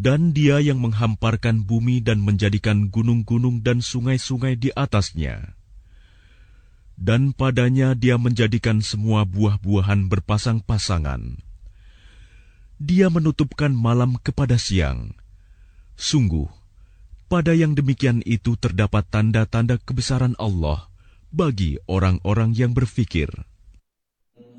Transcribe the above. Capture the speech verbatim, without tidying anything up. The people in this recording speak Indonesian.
Dan Dia yang menghamparkan bumi dan menjadikan gunung-gunung dan sungai-sungai di atasnya. Dan padanya Dia menjadikan semua buah-buahan berpasang-pasangan. Dia menutupkan malam kepada siang. Sungguh, pada yang demikian itu terdapat tanda-tanda kebesaran Allah bagi orang-orang yang berfikir.